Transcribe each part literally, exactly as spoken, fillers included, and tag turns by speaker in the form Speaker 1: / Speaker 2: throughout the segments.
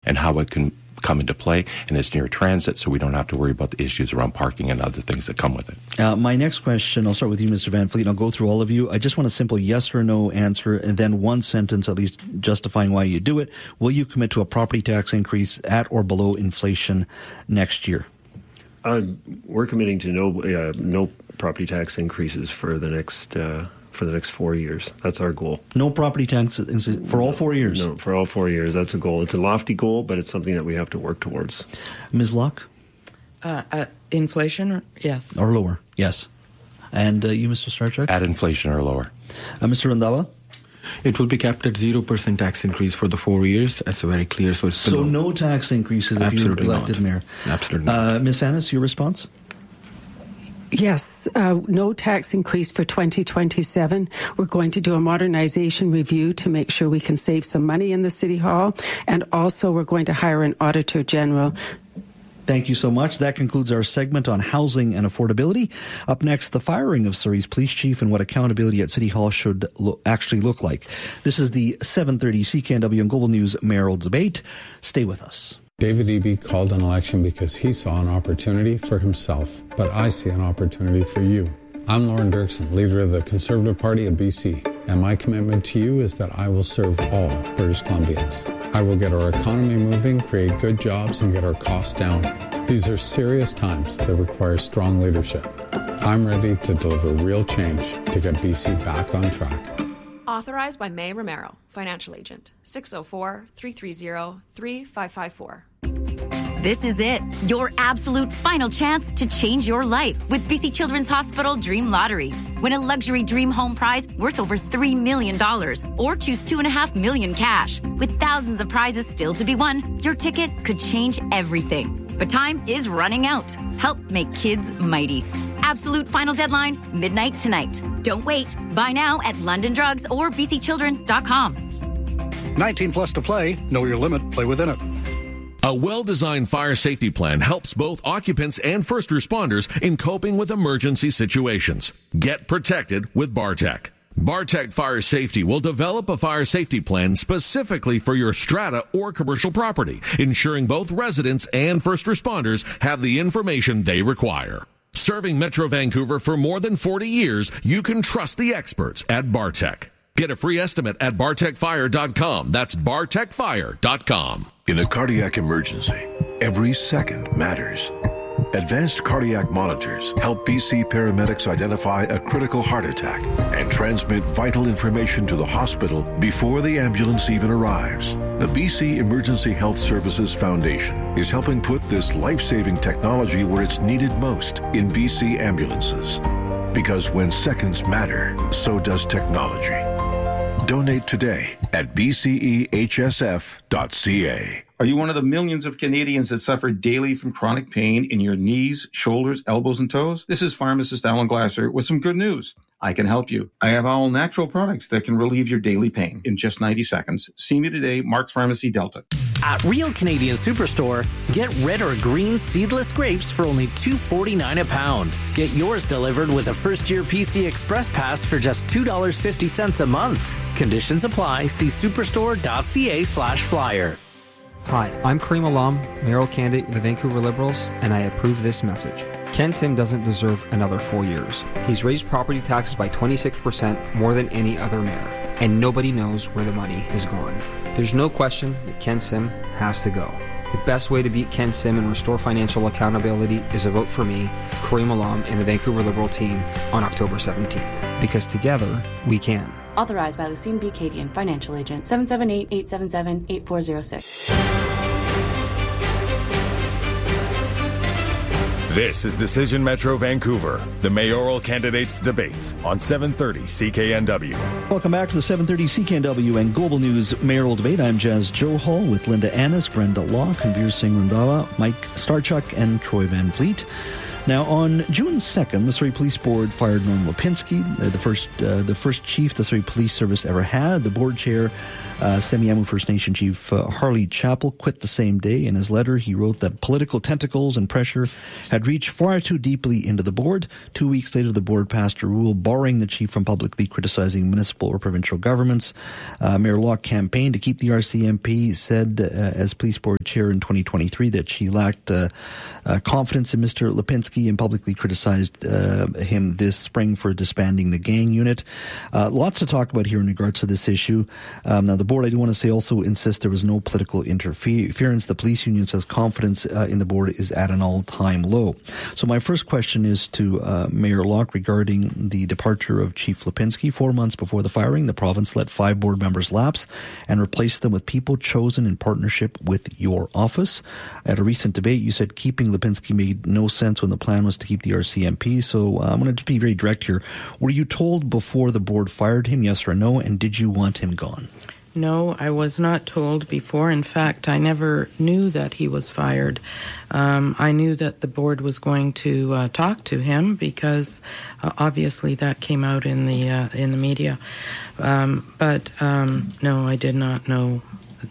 Speaker 1: and how it can come into play, and it's near transit, so we don't have to worry about the issues around parking and other things that come with it.
Speaker 2: Uh, my next question, I'll start with you, Mister Van Fleet, and I'll go through all of you. I just want a simple yes or no answer, and then one sentence at least justifying why you do it. Will you commit to a property tax increase at or below inflation next year?
Speaker 3: Uh, we're committing to no uh, no property tax increases for the next uh, for the next four years. That's our goal.
Speaker 2: No property tax for all four years?
Speaker 3: No, for all four years. That's a goal. It's a lofty goal, but it's something that we have to work towards.
Speaker 2: Miz Locke?
Speaker 4: Uh, uh, inflation, yes.
Speaker 2: Or lower, yes. And uh, you, Mister Starchuk?
Speaker 1: At inflation or lower.
Speaker 2: Uh, Mister Randhawa?
Speaker 5: It will be capped at zero percent tax increase for the four years. That's very clear. So, it's
Speaker 2: so no tax increases if
Speaker 5: Absolutely
Speaker 2: you're elected
Speaker 5: not.
Speaker 2: mayor?
Speaker 5: Absolutely
Speaker 2: uh,
Speaker 5: not.
Speaker 2: Miz Annis, your response?
Speaker 6: Yes, uh, no tax increase for twenty twenty-seven. We're going to do a modernization review to make sure we can save some money in the City Hall. And also we're going to hire an Auditor General.
Speaker 2: Thank you so much. That concludes our segment on housing and affordability. Up next, the firing of Surrey's police chief and what accountability at City Hall should lo- actually look like. This is the seven thirty C K N W and Global News mayoral debate. Stay with us.
Speaker 7: David Eby called an election because he saw an opportunity for himself, but I see an opportunity for you. I'm Lauren Dirksen, leader of the Conservative Party of B C, and my commitment to you is that I will serve all British Columbians. I will get our economy moving, create good jobs, and get our costs down. These are serious times that require strong leadership. I'm ready to deliver real change to get B C back on track.
Speaker 8: Authorized by May Romero, Financial Agent, six oh four, three three zero, three five five four.
Speaker 9: This is it, your absolute final chance to change your life with B C Children's Hospital Dream Lottery. Win a luxury dream home prize worth over three million dollars or choose two point five million dollars cash. With thousands of prizes still to be won, your ticket could change everything. But time is running out. Help make kids mighty. Absolute final deadline, midnight tonight. Don't wait. Buy now at London Drugs or b c children dot com.
Speaker 10: nineteen plus to play. Know your limit. Play within it.
Speaker 11: A well-designed fire safety plan helps both occupants and first responders in coping with emergency situations. Get protected with Bartec. Bartec Fire Safety will develop a fire safety plan specifically for your strata or commercial property, ensuring both residents and first responders have the information they require. Serving Metro Vancouver for more than forty years, you can trust the experts at Bartec. Get a free estimate at bartec fire dot com. That's bartec fire dot com.
Speaker 12: In a cardiac emergency, every second matters. Advanced cardiac monitors help B C paramedics identify a critical heart attack and transmit vital information to the hospital before the ambulance even arrives. The B C Emergency Health Services Foundation is helping put this life-saving technology where it's needed most in B C ambulances. Because when seconds matter, so does technology. Donate today at b c e h s f dot c a.
Speaker 13: Are you one of the millions of Canadians that suffer daily from chronic pain in your knees, shoulders, elbows, and toes? This is pharmacist Alan Glasser with some good news. I can help you. I have all natural products that can relieve your daily pain in just ninety seconds. See me today, Mark's Pharmacy Delta.
Speaker 14: At Real Canadian Superstore, get red or green seedless grapes for only two forty-nine a pound. Get yours delivered with a first-year P C Express Pass for just two dollars and fifty cents a month. Conditions apply. See superstore dot c a slash flyer.
Speaker 15: Hi, I'm Kareem Alam, mayoral candidate of the Vancouver Liberals, and I approve this message. Ken Sim doesn't deserve another four years. He's raised property taxes by twenty-six percent more than any other mayor, and nobody knows where the money has gone. There's no question that Ken Sim has to go. The best way to beat Ken Sim and restore financial accountability is a vote for me, Kareem Alam, and the Vancouver Liberal team on October seventeenth. Because together, we can.
Speaker 16: Authorized by Lucine B. Cadian, Financial Agent, seven seven eight, eight seven seven, eight four zero six.
Speaker 17: This is Decision Metro Vancouver, the mayoral candidates' debates on seven thirty C K N W.
Speaker 2: Welcome back to the seven thirty C K N W and Global News mayoral debate. I'm Jazz Joe Hall with Linda Annis, Brenda Locke, Kabir Singh Randhawa, Mike Starchuk, and Troy Van Fleet. Now, on June second, the Surrey Police Board fired Norm Lipinski, uh, the first uh, the first chief the Surrey Police Service ever had. The board chair, uh, Semiahmoo First Nation Chief uh, Harley Chappell, quit the same day. In his letter, he wrote that political tentacles and pressure had reached far too deeply into the board. Two weeks later, the board passed a rule barring the chief from publicly criticizing municipal or provincial governments. Uh, Mayor Locke campaigned to keep the R C M P, said uh, as police board chair in twenty twenty-three that she lacked uh, uh, confidence in Mister Lipinski and publicly criticized uh, him this spring for disbanding the gang unit. Uh, lots to talk about here in regards to this issue. Um, now, the board, I do want to say, also insists there was no political interference. The police union says confidence uh, in the board is at an all-time low. So my first question is to uh, Mayor Locke regarding the departure of Chief Lipinski. Four months before the firing, the province let five board members lapse and replaced them with people chosen in partnership with your office. At a recent debate, you said keeping Lipinski made no sense when the plan was to keep the R C M P. So uh, I'm going to be very direct here. Were you told before the board fired him, yes or no, and did you want him gone?
Speaker 4: No, I was not told before. In fact, I never knew that he was fired. Um, I knew that the board was going to uh, talk to him because uh, obviously that came out in the uh, in the media. Um, but um, no, I did not know.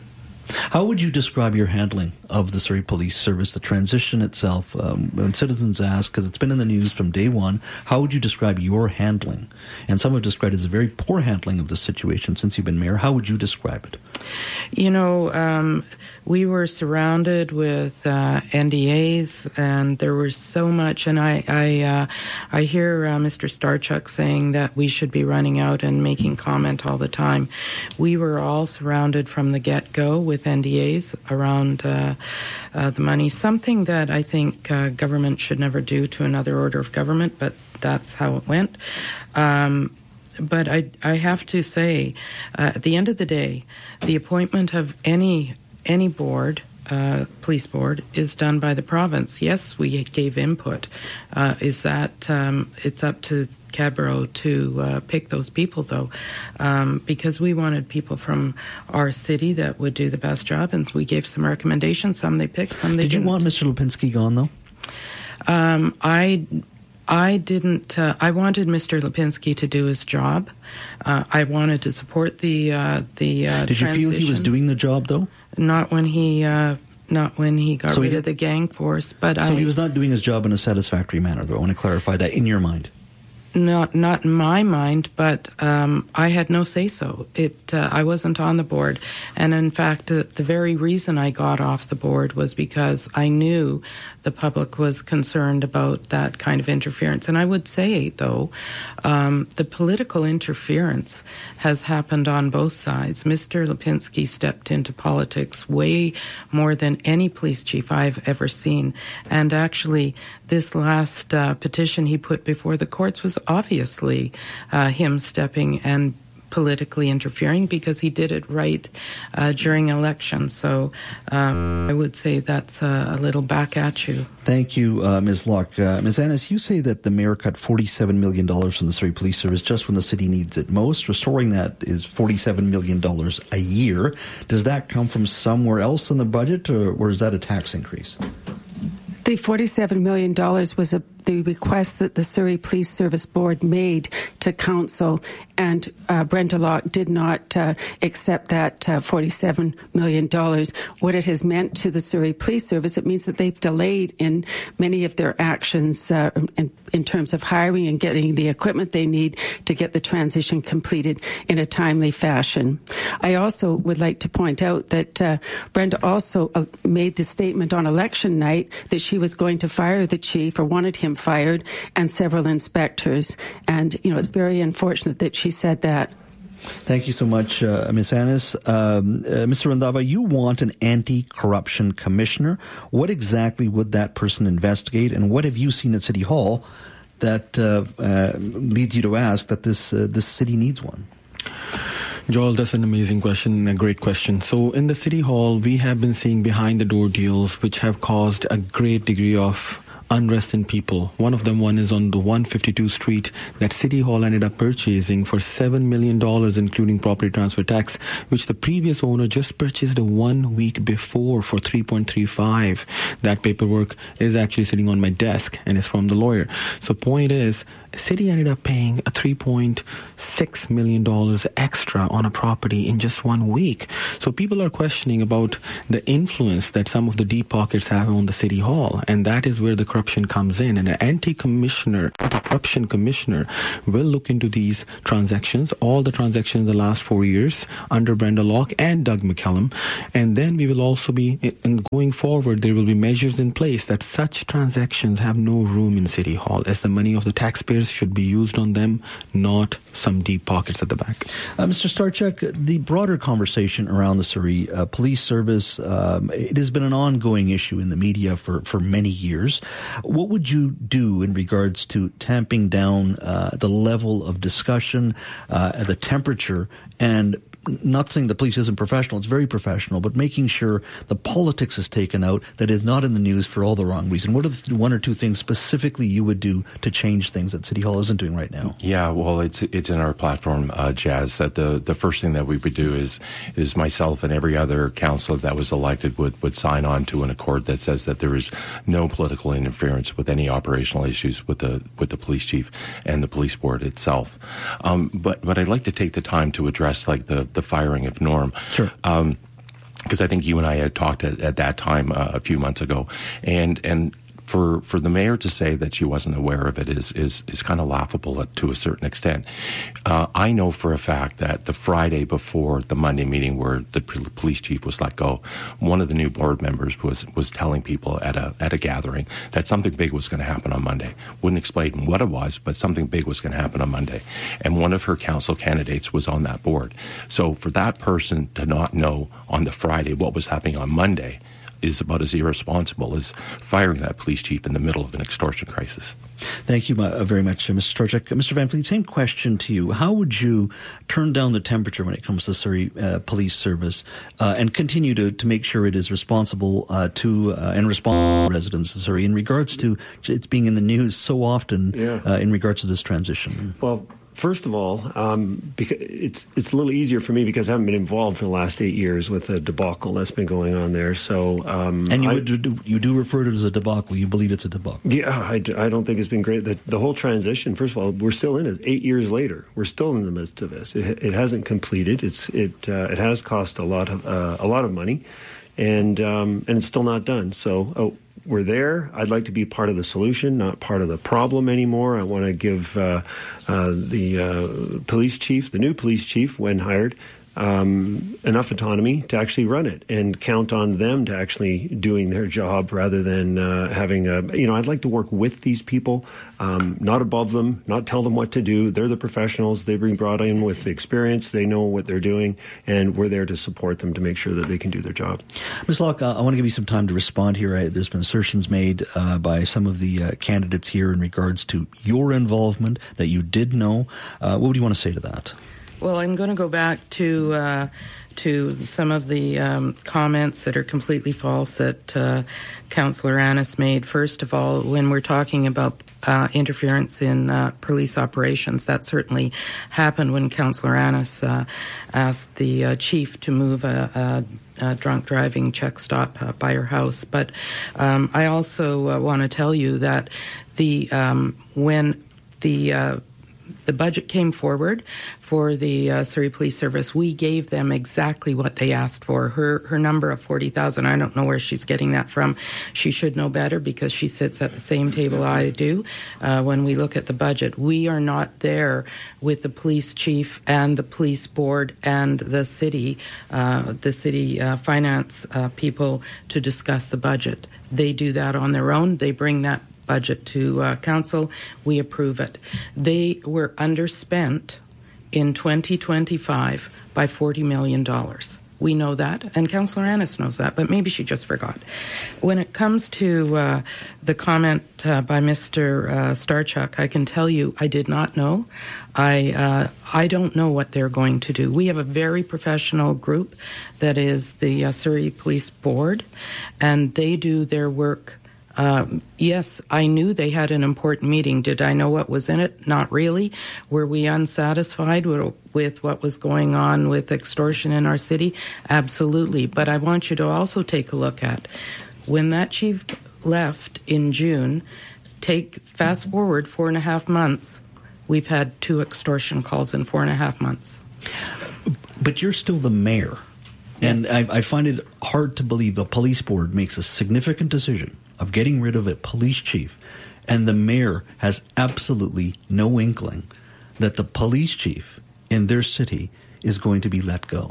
Speaker 2: How would you describe your handling of the Surrey Police Service, the transition itself? Um, when citizens ask, because it's been in the news from day one, how would you describe your handling? And some have described it as a very poor handling of the situation since you've been mayor. How would you describe it?
Speaker 4: You know, um, we were surrounded with uh, N D As, and there was so much. And I, I, uh, I hear uh, Mister Starchuk saying that we should be running out and making comment all the time. We were all surrounded from the get-go with N D As around uh, uh, the money. Something that I think uh, government should never do to another order of government, but that's how it went. Um, But I, I have to say, uh, at the end of the day, the appointment of any any board, uh, police board, is done by the province. Yes, we gave input. Uh, is that um, it's up to Cadborough to uh, pick those people, though, um, because we wanted people from our city that would do the best job, and we gave some recommendations. Some they picked, some they
Speaker 2: Did
Speaker 4: didn't.
Speaker 2: you want Mister Lipinski gone, though?
Speaker 4: Um, I... I didn't, uh, I wanted Mister Lipinski to do his job. Uh, I wanted to support the, uh, the, uh,
Speaker 2: Did you
Speaker 4: transition.
Speaker 2: feel he was doing the job, though?
Speaker 4: Not when he, uh, not when he got
Speaker 2: So
Speaker 4: rid
Speaker 2: he
Speaker 4: of the gang force, but
Speaker 2: So
Speaker 4: I...
Speaker 2: he was not doing his job in a satisfactory manner, though. I want to clarify that in your mind.
Speaker 4: Not, not in my mind, but um, I had no say-so. It, uh, I wasn't on the board, and in fact, the, the very reason I got off the board was because I knew the public was concerned about that kind of interference. And I would say, though, um, the political interference has happened on both sides. Mister Lipinski stepped into politics way more than any police chief I've ever seen, and actually, this last uh, petition he put before the courts was obviously uh, him stepping and politically interfering because he did it right uh, during elections. So um, I would say that's uh, a little back at you.
Speaker 2: Thank you, uh, Miz Locke. Uh, Miz Annis, you say that the mayor cut forty-seven million dollars from the Surrey Police Service just when the city needs it most. Restoring that is forty-seven million dollars a year. Does that come from somewhere else in the budget, or, or is that a tax increase?
Speaker 6: The forty-seven million dollars was a, the request that the Surrey Police Service Board made to Council, and uh, Brenda Locke did not uh, accept that uh, forty-seven million dollars. What it has meant to the Surrey Police Service, it means that they've delayed in many of their actions uh, in, in terms of hiring and getting the equipment they need to get the transition completed in a timely fashion. I also would like to point out that uh, Brenda also uh, made the statement on election night that she was going to fire the chief or wanted him fired and several inspectors. And, you know, it's very unfortunate that she said that.
Speaker 2: Thank you so much, uh, Miz Annis. Um, uh, Mister Randava, you want an anti-corruption commissioner. What exactly would that person investigate, and what have you seen at City Hall that uh, uh, leads you to ask that this uh, this city needs one?
Speaker 5: Joel, that's an amazing question and a great question. So in the City Hall, we have been seeing behind-the-door deals which have caused a great degree of unrest in people. One of them, one is on the one fifty-two Street that City Hall ended up purchasing for seven million dollars, including property transfer tax, which the previous owner just purchased a one week before for three point three five. That paperwork is actually sitting on my desk and is from the lawyer. So point is, City ended up paying a three point six million dollars extra on a property in just one week. So people are questioning about the influence that some of the deep pockets have on the City Hall, and that is where the corruption comes in. And an anti-commissioner, anti-corruption commissioner will look into these transactions, all the transactions in the last four years under Brenda Locke and Doug McCallum. And then we will also be, in going forward, there will be measures in place that such transactions have no room in City Hall, as the money of the taxpayers should be used on them, not some deep pockets at the back.
Speaker 2: Uh, Mister Starchuk, the broader conversation around the Surrey uh, Police Service, um, it has been an ongoing issue in the media for, for many years. What would you do in regards to tamping down uh, the level of discussion, uh, the temperature, and not saying the police isn't professional, it's very professional, but making sure the politics is taken out that is not in the news for all the wrong reason? What are the one or two things specifically you would do to change things that City Hall isn't doing right now?
Speaker 1: Yeah, well, it's it's in our platform, uh, Jazz, that the, the first thing that we would do is is myself and every other councillor that was elected would, would sign on to an accord that says that there is no political interference with any operational issues with the with the police chief and the police board itself. Um, but but I'd like to take the time to address like the the firing of Norm.
Speaker 2: Sure.
Speaker 1: Um, because I think you and I had talked at, at that time uh, a few months ago, and and for for the mayor to say that she wasn't aware of it is is is kind of laughable to a certain extent. Uh, I know for a fact that the Friday before the Monday meeting where the police chief was let go, one of the new board members was was telling people at a at a gathering that something big was going to happen on Monday. Wouldn't explain what it was, but something big was going to happen on Monday. And one of her council candidates was on that board. So for that person to not know on the Friday what was happening on Monday is about as irresponsible as firing that police chief in the middle of an extortion crisis.
Speaker 2: Thank you uh, very much, uh, Mister Starchuk. Uh, Mister Van Fleet, same question to you. How would you turn down the temperature when it comes to Surrey uh, Police Service uh, and continue to, to make sure it is responsible uh, to uh, and responsible to residents of Surrey in regards to it's being in the news so often
Speaker 3: yeah.
Speaker 2: uh, in regards to this transition?
Speaker 3: Well, first of all, um, because it's it's a little easier for me because I haven't been involved for the last eight years with the debacle that's been going on there. So, um,
Speaker 2: and you
Speaker 3: I,
Speaker 2: would do, you do refer to it as a debacle. You believe it's a debacle?
Speaker 3: Yeah, I, I don't think it's been great. The, the whole transition. First of all, we're still in it. Eight years later, we're still in the midst of this. It, it hasn't completed. It's it uh, it has cost a lot of uh, a lot of money, and um, and it's still not done. So. Oh, We're there. I'd like to be part of the solution, not part of the problem anymore. I want to give uh, uh, the uh, police chief, the new police chief, when hired, um, enough autonomy to actually run it and count on them to actually doing their job rather than uh, having a, you know, I'd like to work with these people, um, not above them, not tell them what to do. They're the professionals. They've been brought in with the experience. They know what they're doing, and we're there to support them to make sure that they can do their job.
Speaker 2: Miz Locke, uh, I want to give you some time to respond here. I, there's been assertions made uh, by some of the uh, candidates here in regards to your involvement that you did know. Uh, what would you want to say to that?
Speaker 4: Well, I'm going to go back to uh, to some of the um, comments that are completely false that uh, Councillor Annis made. First of all, when we're talking about uh, interference in uh, police operations, that certainly happened when Councillor Annis uh, asked the uh, chief to move a, a Uh, drunk driving check stop uh, by her house. But um, I also uh, want to tell you that the um, when the uh, the budget came forward for the uh, Surrey Police Service, we gave them exactly what they asked for. Her her number of forty thousand, I don't know where she's getting that from. She should know better because she sits at the same table I do. Uh, when we look at the budget, we are not there with the police chief and the police board and the city, uh, the city uh, finance uh, people to discuss the budget. They do that on their own. They bring that budget to uh, council. We approve it. They were underspent in twenty twenty-five by forty million dollars. We know that, and Councillor Annis knows that, but maybe she just forgot. When it comes to uh, the comment uh, by Mister Uh, Starchuk, I can tell you I did not know. I uh, I don't know what they're going to do. We have a very professional group that is the uh, Surrey Police Board, and they do their work Um, yes, I knew they had an important meeting. Did I know what was in it? Not really. Were we unsatisfied with, with what was going on with extortion in our city? Absolutely. But I want you to also take a look at when that chief left in June, take fast forward four and a half months, we've had two extortion calls in four and a half months.
Speaker 2: But you're still the mayor. And I, I find it hard to believe the police board makes a significant decision of getting rid of a police chief, and the mayor has absolutely no inkling that the police chief in their city is going to be let go.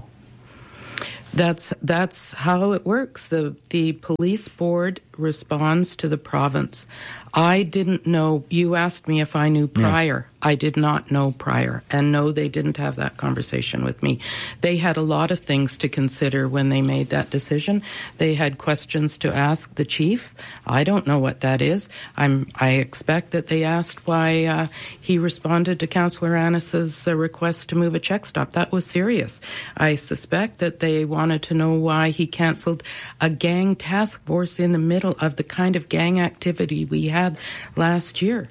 Speaker 4: That's that's how it works. The the police board responds to the province. I didn't know. You asked me if I knew prior. Yeah. I did not know prior. And no, they didn't have that conversation with me. They had a lot of things to consider when they made that decision. They had questions to ask the chief. I don't know what that is. I'm, I expect that they asked why uh, he responded to Councillor Annis's uh, request to move a check stop. That was serious. I suspect that they wanted to know why he canceled a gang task force in the middle of the kind of gang activity we had last year.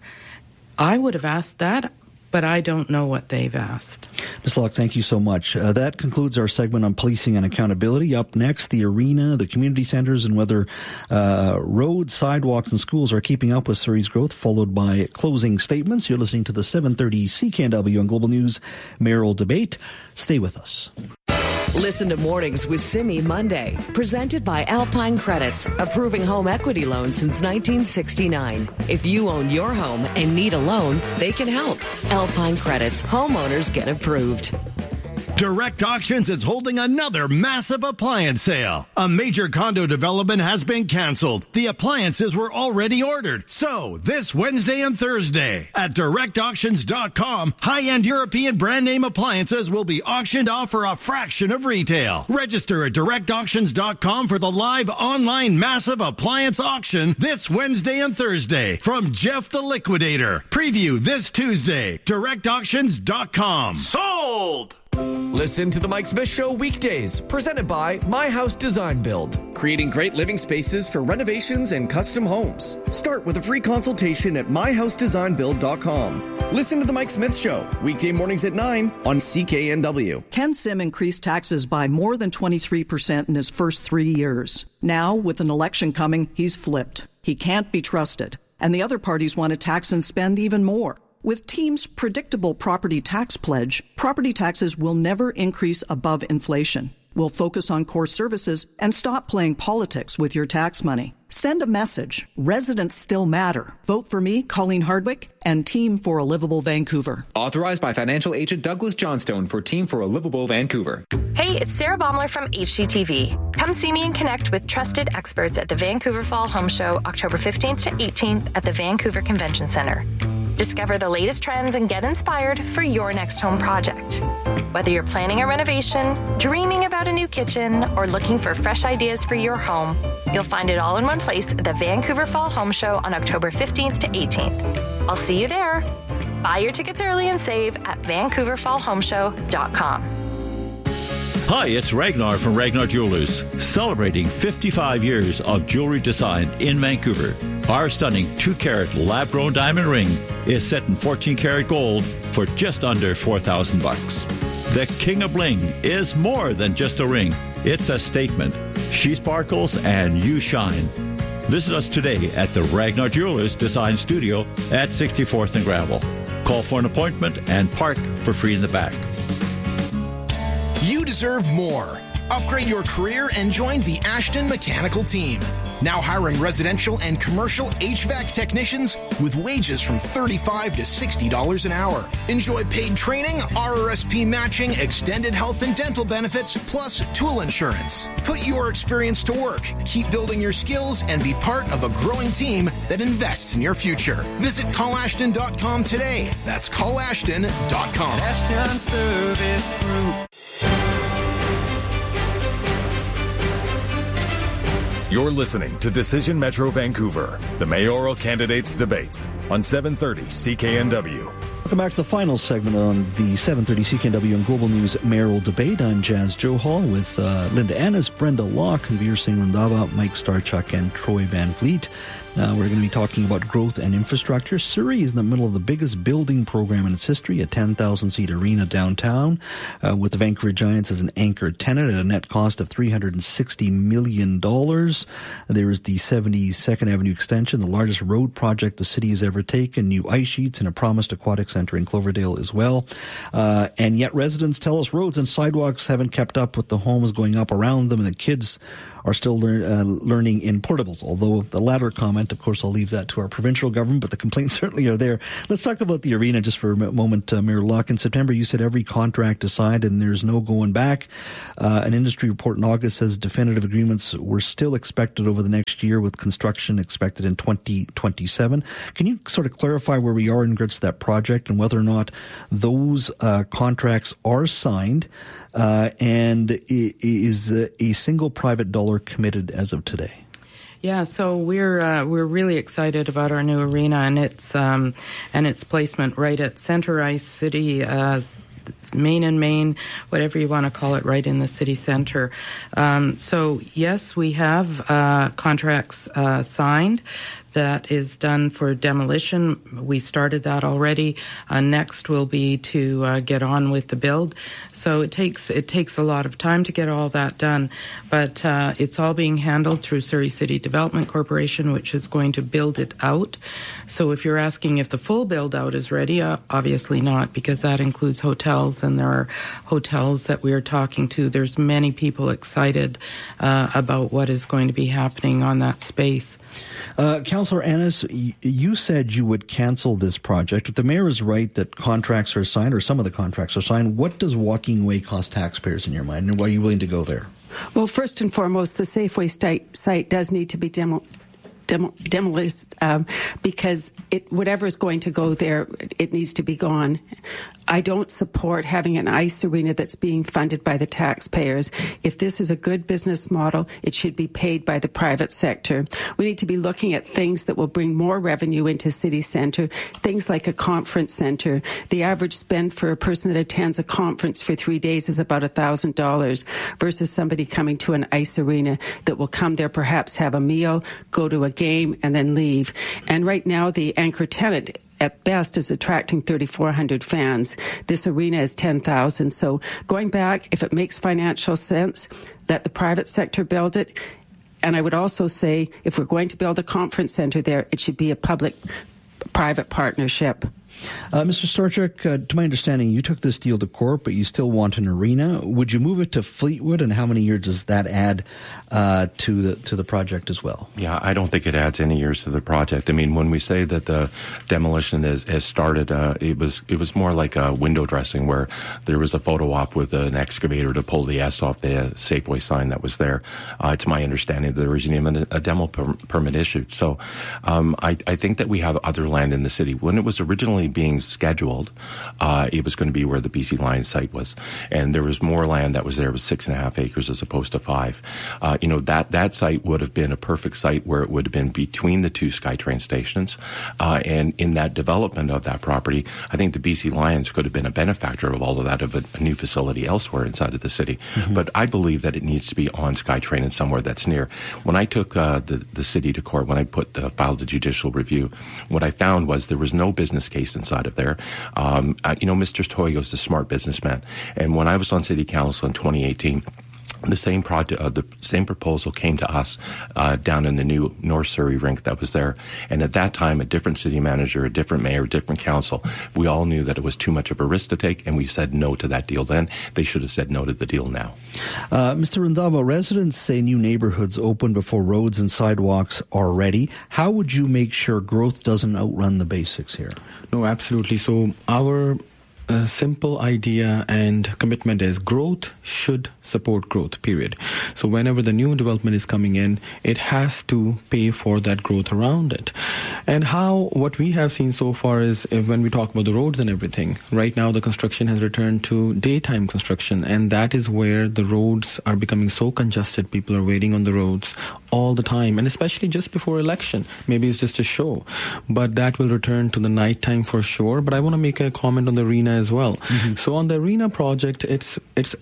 Speaker 4: I would have asked that, but I don't know what they've asked.
Speaker 2: Miz Locke, thank you so much. Uh, that concludes our segment on policing and accountability. Up next, the arena, the community centres, and whether uh, roads, sidewalks, and schools are keeping up with Surrey's growth, followed by closing statements. You're listening to the seven thirty C K N W on Global News Mayoral Debate. Stay with us.
Speaker 18: Listen to Mornings with Simi Monday, presented by Alpine Credits, approving home equity loans since nineteen sixty-nine. If you own your home and need a loan, they can help. Alpine Credits, homeowners get approved.
Speaker 19: Direct Auctions is holding another massive appliance sale. A major condo development has been canceled. The appliances were already ordered. So, this Wednesday and Thursday at direct auctions dot com, high-end European brand name appliances will be auctioned off for a fraction of retail. Register at direct auctions dot com for the live online massive appliance auction this Wednesday and Thursday from Jeff the Liquidator. Preview this Tuesday. direct auctions dot com.
Speaker 20: Sold! Listen to The Mike Smith Show weekdays, presented by My House Design Build, creating great living spaces for renovations and custom homes. Start with a free consultation at my house design build dot com. Listen to The Mike Smith Show, weekday mornings at nine on C K N W.
Speaker 21: Ken Sim increased taxes by more than twenty-three percent in his first three years. Now, with an election coming, he's flipped. He can't be trusted. And the other parties want to tax and spend even more. With Team's predictable property tax pledge, property taxes will never increase above inflation. We'll focus on core services and stop playing politics with your tax money. Send a message. Residents still matter. Vote for me, Colleen Hardwick, and Team for a Livable Vancouver.
Speaker 22: Authorized by financial agent Douglas Johnstone for Team for a Livable Vancouver.
Speaker 23: Hey, it's Sarah Baumler from H G T V. Come see me and connect with trusted experts at the Vancouver Fall Home Show, October fifteenth to eighteenth at the Vancouver Convention Centre. Discover the latest trends and get inspired for your next home project. Whether you're planning a renovation, dreaming about a new kitchen, or looking for fresh ideas for your home, you'll find it all in one place at the Vancouver Fall Home Show on October fifteenth to eighteenth. I'll see you there. Buy your tickets early and save at vancouver fall home show dot com.
Speaker 24: Hi, it's Ragnar from Ragnar Jewelers, celebrating fifty-five years of jewelry design in Vancouver. Our stunning two-carat lab-grown diamond ring is set in fourteen karat gold for just under four thousand bucks. The King of Bling is more than just a ring. It's a statement. She sparkles and you shine. Visit us today at the Ragnar Jewelers Design Studio at sixty-fourth and Gravel. Call for an appointment and park for free in the back.
Speaker 25: You deserve more. Upgrade your career and join the Ashton Mechanical team. Now hiring residential and commercial H V A C technicians with wages from thirty-five dollars to sixty dollars an hour. Enjoy paid training, R R S P matching, extended health and dental benefits, plus tool insurance. Put your experience to work, keep building your skills, and be part of a growing team that invests in your future. Visit call ashton dot com today. That's call ashton dot com.
Speaker 26: Ashton Service Group.
Speaker 17: You're listening to Decision Metro Vancouver, the mayoral candidates' debates on seven thirty C K N W.
Speaker 2: Welcome back to the final segment on the seven thirty C K N W and Global News Mayoral Debate. I'm Jazz Johal with uh, Linda Annis, Brenda Locke, Veer Singh Randhawa, Mike Starchuk, and Troy Van Vliet. Uh, we're going to be talking about growth and infrastructure. Surrey is in the middle of the biggest building program in its history, a ten thousand seat arena downtown, uh, with the Vancouver Giants as an anchor tenant at a net cost of three hundred sixty million dollars. There is the seventy-second Avenue extension, the largest road project the city has ever taken, new ice sheets and a promised aquatic center in Cloverdale as well. Uh, and yet residents tell us roads and sidewalks haven't kept up with the homes going up around them, and the kids are still lear- uh, learning in portables. Although the latter comment, of course, I'll leave that to our provincial government, but the complaints certainly are there. Let's talk about the arena just for a moment, uh, Mayor Locke. In September, you said every contract is signed and there's no going back. Uh, an industry report in August says definitive agreements were still expected over the next year, with construction expected in twenty twenty-seven. Can you sort of clarify where we are in regards to that project and whether or not those uh, contracts are signed? Uh, and is a single private dollar committed as of today?
Speaker 4: Yeah, so we're uh, we're really excited about our new arena and its um, and its placement right at Center Ice City, uh, main and main, whatever you want to call it, right in the city center. Um, so yes, we have uh, contracts uh, signed. That is done for demolition. We started that already. Uh, next will be to uh, get on with the build. So it takes it takes a lot of time to get all that done, but uh, it's all being handled through Surrey City Development Corporation, which is going to build it out. So if you're asking if the full build out is ready, uh, obviously not, because that includes hotels, and there are hotels that we are talking to. There's many people excited uh, about what is going to be happening on that space.
Speaker 2: Uh, Councillor Annis, you said you would cancel this project. If the mayor is right that contracts are signed, or some of the contracts are signed, what does walking away cost taxpayers in your mind, and why are you willing to go there?
Speaker 6: Well, first and foremost, the Safeway site, site does need to be demo, demo, demolished um, because it, whatever is going to go there, it needs to be gone. I don't support having an ice arena that's being funded by the taxpayers. If this is a good business model, it should be paid by the private sector. We need to be looking at things that will bring more revenue into city centre, things like a conference centre. The average spend for a person that attends a conference for three days is about one thousand dollars versus somebody coming to an ice arena that will come there, perhaps have a meal, go to a game, and then leave. And right now, the anchor tenant at best is attracting thirty-four hundred fans. This arena is ten thousand. So going back, if it makes financial sense, let the private sector build it. And I would also say, if we're going to build a conference center there, it should be a public-private partnership.
Speaker 2: Uh, Mister Starchuk, uh, to my understanding, you took this deal to court, but you still want an arena. Would you move it to Fleetwood, and how many years does that add uh, to the to the project as well?
Speaker 1: Yeah, I don't think it adds any years to the project. I mean, when we say that the demolition has, has started, uh, it was it was more like a window dressing where there was a photo op with an excavator to pull the S off the Safeway sign that was there. Uh, it's my understanding that there isn't even a, a demo per- permit issued. So um, I, I think that we have other land in the city. When it was originally being scheduled, uh, it was going to be where the B C Lions site was, and there was more land that was there. It was six and a half acres as opposed to five. Uh, you know, that that site would have been a perfect site where it would have been between the two SkyTrain stations, uh, and in that development of that property, I think the B C Lions could have been a benefactor of all of that, of a, a new facility elsewhere inside of the city. Mm-hmm. But I believe that it needs to be on SkyTrain and somewhere that's near. When I took uh, the the city to court, when I put the filed the judicial review, what I found was there was no business case inside of there. Um, uh, you know, Mister Toyo's a smart businessman. And when I was on city council in twenty eighteen, the same project, uh, the same proposal came to us uh, down in the new North Surrey rink that was there. And at that time, a different city manager, a different mayor, a different council, we all knew that it was too much of a risk to take, and we said no to that deal then. They should have said no to the deal now.
Speaker 2: Uh, Mister Randhawa, residents say new neighborhoods open before roads and sidewalks are ready. How would you make sure growth doesn't outrun the basics here?
Speaker 5: No, absolutely. So our uh, simple idea and commitment is growth should support growth, period. So whenever the new development is coming in, it has to pay for that growth around it. And how, what we have seen so far is if, when we talk about the roads and everything, right now the construction has returned to daytime construction, and that is where the roads are becoming so congested. People are waiting on the roads all the time, and especially just before election. Maybe it's just a show, but that will return to the nighttime for sure. But I want to make a comment on the arena as well. Mm-hmm. So on the arena project, it's it's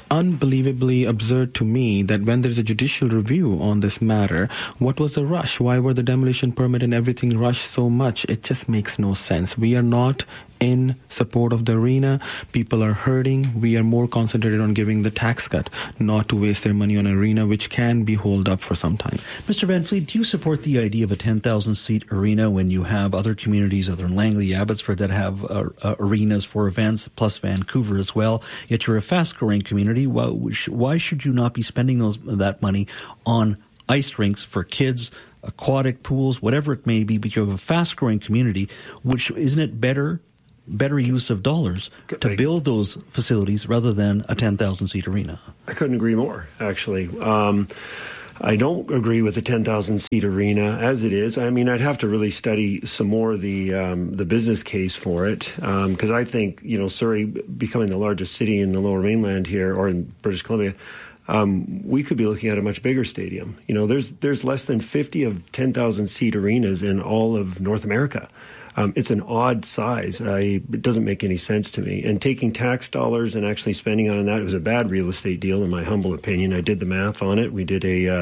Speaker 5: unbelievably absurd to me that when there's a judicial review on this matter, what was the rush? Why were the demolition permit and everything rushed so much? It just makes no sense. We are not in support of the arena. People are hurting. We are more concentrated on giving the tax cut, not to waste their money on an arena, which can be holed up for some time.
Speaker 2: Mister Van Fleet, do you support the idea of a ten thousand seat arena when you have other communities, other than Langley, Abbotsford, that have uh, uh, arenas for events, plus Vancouver as well? Yet you're a fast-growing community. Why, why should you not be spending those that money on ice rinks for kids, aquatic pools, whatever it may be? Because you have a fast-growing community, which isn't it better better use of dollars to build those facilities rather than a ten thousand seat arena?
Speaker 3: I couldn't agree more, actually. Um, I don't agree with the ten thousand seat arena as it is. I mean, I'd have to really study some more of the um, the business case for it, because um, I think, you know, Surrey becoming the largest city in the Lower Mainland here, or in British Columbia, Um, we could be looking at a much bigger stadium. You know, there's there's less than fifty of ten thousand seat arenas in all of North America. Um, it's an odd size. I, it doesn't make any sense to me. And taking tax dollars and actually spending on that, it was a bad real estate deal, in my humble opinion. I did the math on it. We did a uh,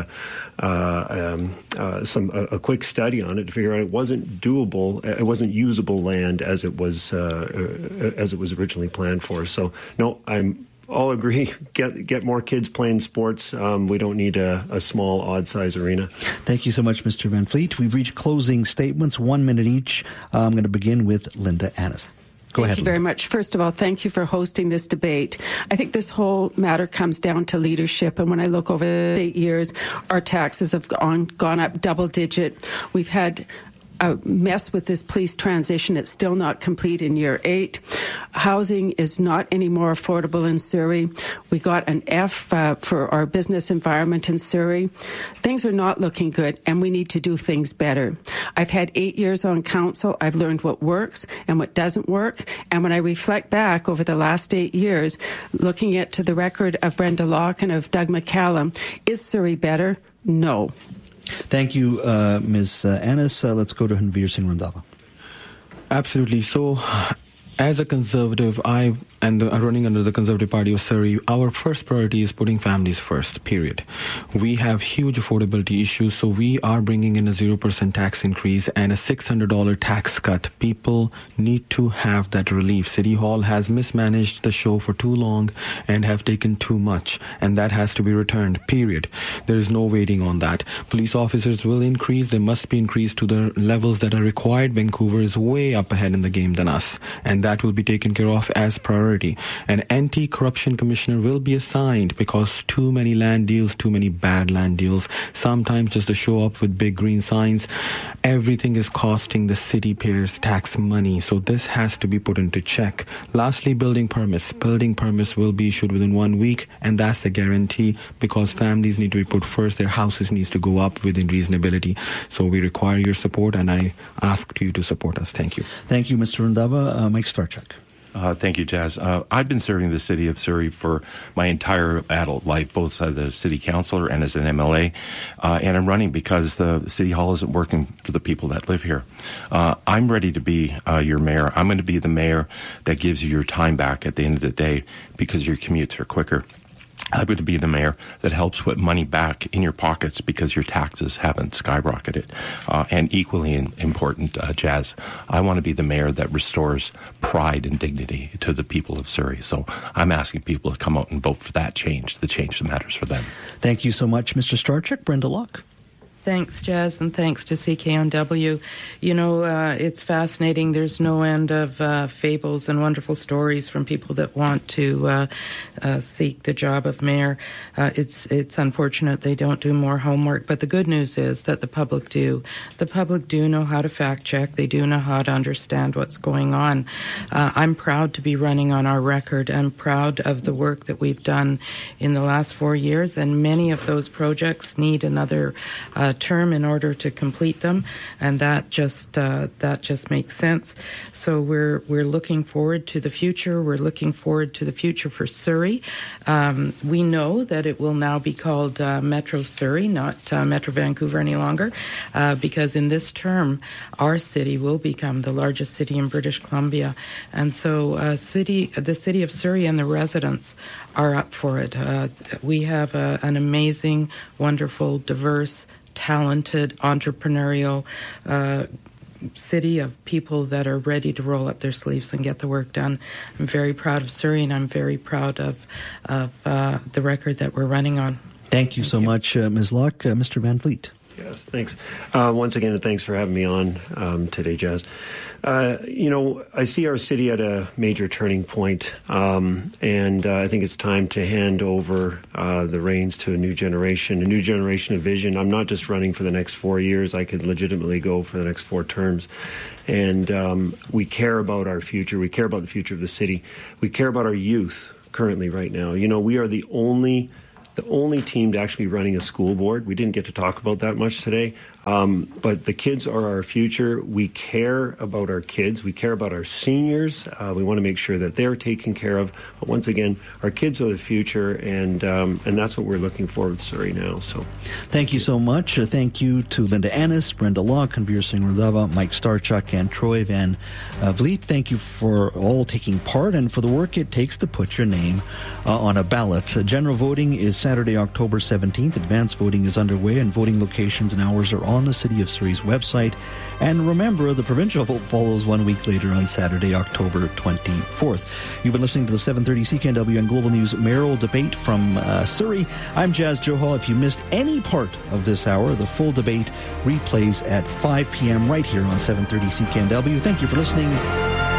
Speaker 3: uh, um, uh, some a, a quick study on it to figure out it wasn't doable. It wasn't usable land as it was uh, as it was originally planned for. So no, I'm. All agree. Get get more kids playing sports. Um, we don't need a, a small, odd-size arena.
Speaker 2: Thank you so much, Mister Van Fleet. We've reached closing statements, one minute each. Uh, I'm going to begin with Linda Annis. Go ahead.
Speaker 6: Thank you very much. First of all, thank you for hosting this debate. I think this whole matter comes down to leadership. And when I look over the eight years, our taxes have gone, gone up double-digit. We've had a mess with this police transition. It's still not complete in year eight. Housing is not any more affordable in Surrey. We got an F uh, for our business environment in Surrey. Things are not looking good, and we need to do things better. I've had eight years on council. I've learned what works and what doesn't work. And when I reflect back over the last eight years, looking at to the record of Brenda Locke and of Doug McCallum, is Surrey better? No.
Speaker 2: Thank you, uh, Miz Annis. Uh, let's go to Hanveer Singh Randhawa.
Speaker 5: Absolutely. So, as a Conservative, I and the, running under the Conservative Party of Surrey, our first priority is putting families first, period. We have huge affordability issues, so we are bringing in a zero percent tax increase and a six hundred dollars tax cut. People need to have that relief. City Hall has mismanaged the show for too long and have taken too much, and that has to be returned, period. There is no waiting on that. Police officers will increase. They must be increased to the levels that are required. Vancouver is way up ahead in the game than us, and that will be taken care of as priority. An anti-corruption commissioner will be assigned because too many land deals, too many bad land deals, sometimes just to show up with big green signs. Everything is costing the city payers tax money, so this has to be put into check. Lastly, building permits. Building permits will be issued within one week, and that's a guarantee because families need to be put first. Their houses need to go up within reasonability. So we require your support, and I ask you to support us. Thank you.
Speaker 2: Thank you, Mister Randhawa. Uh, Mike Starchuk.
Speaker 1: Uh, thank you, Jazz. Uh, I've been serving the city of Surrey for my entire adult life, both as a city councillor and as an M L A. Uh, and I'm running because the city hall isn't working for the people that live here. Uh, I'm ready to be uh, your mayor. I'm going to be the mayor that gives you your time back at the end of the day because your commutes are quicker. I'm going to be the mayor that helps put money back in your pockets because your taxes haven't skyrocketed. Uh, and equally in, important, uh, Jazz, I want to be the mayor that restores pride and dignity to the people of Surrey. So I'm asking people to come out and vote for that change, the change that matters for them.
Speaker 2: Thank you so much, Mister Starchuk. Brenda Locke.
Speaker 4: Thanks, Jazz, and thanks to C K N W. You know, uh, it's fascinating. There's no end of uh, fables and wonderful stories from people that want to uh, uh, seek the job of mayor. Uh, it's it's unfortunate they don't do more homework, but the good news is that the public do. The public do know how to fact check. They do know how to understand what's going on. Uh, I'm proud to be running on our record. I'm proud of the work that we've done in the last four years, and many of those projects need another uh, term in order to complete them, and that just uh, that just makes sense. So we're we're looking forward to the future. We're looking forward to the future for Surrey. Um, we know that it will now be called uh, Metro Surrey, not uh, Metro Vancouver any longer, uh, because in this term, our city will become the largest city in British Columbia, and so uh, city the city of Surrey and the residents are up for it. Uh, we have a, an amazing, wonderful, diverse, talented, entrepreneurial uh, city of people that are ready to roll up their sleeves and get the work done. I'm very proud of Surrey, and I'm very proud of of uh, the record that we're running on.
Speaker 2: Thank you Thank so you. much, uh, Miz Locke. Uh, Mister Van Vliet.
Speaker 3: Yes, thanks. Uh, once again, and thanks for having me on um, today, Jazz. Uh, you know, I see our city at a major turning point, um, and uh, I think it's time to hand over uh, the reins to a new generation, a new generation of vision. I'm not just running for the next four years. I could legitimately go for the next four terms. And um, we care about our future. We care about the future of the city. We care about our youth currently right now. You know, we are the only... the only team to actually be running a school board. We didn't get to talk about that much today, um, but the kids are our future. We care about our kids. We care about our seniors. Uh, we want to make sure that they're taken care of. But once again, our kids are the future, and um, and that's what we're looking for with Surrey now. So,
Speaker 2: thank you so much. Uh, thank you to Linda Annis, Brenda Locke, Kanveer Singh Randhawa, Mike Starchuk, and Troy Van uh, Vliet. Thank you for all taking part and for the work it takes to put your name uh, on a ballot. Uh, general voting is Saturday, October seventeenth. Advanced voting is underway, and voting locations and hours are on the City of Surrey's website. And remember, the provincial vote follows one week later on Saturday, October twenty-fourth. You've been listening to the seven thirty C K N W and Global News mayoral debate from uh, Surrey. I'm Jazz Johal. If you missed any part of this hour, the full debate replays at five p.m. right here on seven thirty C K N W. Thank you for listening.